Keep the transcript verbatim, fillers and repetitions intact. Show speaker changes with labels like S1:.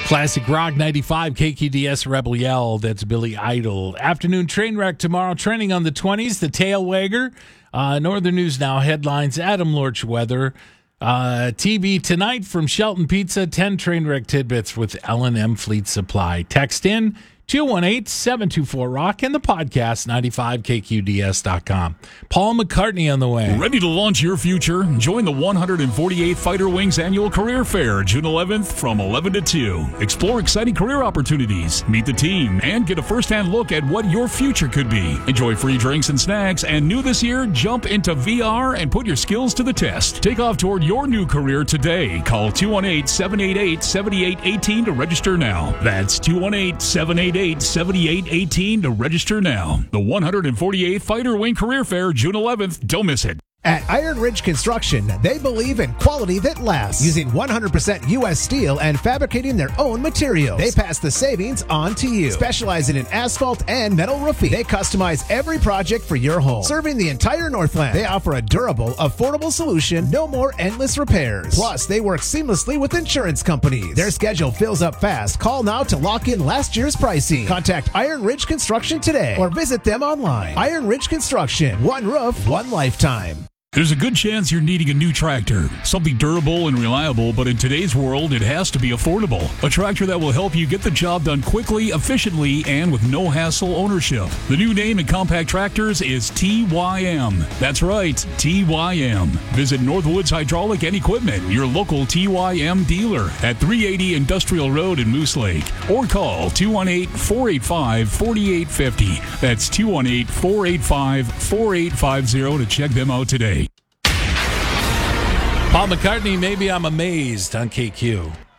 S1: Classic Rock ninety-five, K Q D S Rebel Yell. That's Billy Idol. Afternoon train wreck tomorrow, trending on the twenties. The Tail Wagger. Uh, Northern News Now headlines, Adam Lorch weather. Uh, T V tonight from Shelton Pizza, ten train wreck tidbits with L and M Fleet Supply. Text in two one eight, seven two four, rock and the podcast, ninety-five K Q D S dot com. Paul McCartney on the way.
S2: Ready to launch your future? Join the one hundred forty-eighth Fighter Wings Annual Career Fair, June eleventh from eleven to two. Explore exciting career opportunities, meet the team, and get a first-hand look at what your future could be. Enjoy free drinks and snacks, and new this year, jump into V R and put your skills to the test. Take off toward your new career today. Call two one eight, seven eight eight, seven eight one eight to register now. That's two one eight, seven eight eight, seven eight one eight to register now. The one hundred forty-eighth Fighter Wing Career Fair, June eleventh. Don't miss it.
S3: At Iron Ridge Construction, they believe in quality that lasts, using one hundred percent U S steel and fabricating their own materials. They pass the savings on to you. Specializing in asphalt and metal roofing, they customize every project for your home. Serving the entire Northland, they offer a durable, affordable solution, no more endless repairs. Plus, they work seamlessly with insurance companies. Their schedule fills up fast. Call now to lock in last year's pricing. Contact Iron Ridge Construction today or visit them online. Iron Ridge Construction, one roof, one lifetime.
S2: There's a good chance you're needing a new tractor. Something durable and reliable, but in today's world, it has to be affordable. A tractor that will help you get the job done quickly, efficiently, and with no hassle ownership. The new name in compact tractors is T Y M. That's right, T Y M. Visit Northwoods Hydraulic and Equipment, your local T Y M dealer at three eighty Industrial Road in Moose Lake. Or call two one eight, four eight five, four eight five zero. That's two one eight, four eight five, four eight five zero to check them out today.
S1: Paul McCartney, Maybe I'm Amazed on K Q.